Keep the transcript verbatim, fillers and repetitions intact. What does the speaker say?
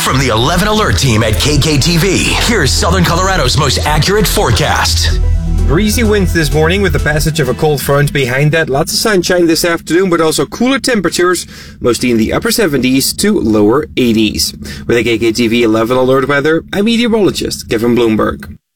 From the eleven Alert team at K K T V, here's Southern Colorado's most accurate forecast. Breezy winds this morning with the passage of a cold front behind that. Lots of sunshine this afternoon, but also cooler temperatures, mostly in the upper seventies to lower eighties. With the K K T V eleven Alert weather, I'm meteorologist Kevin Bloomberg.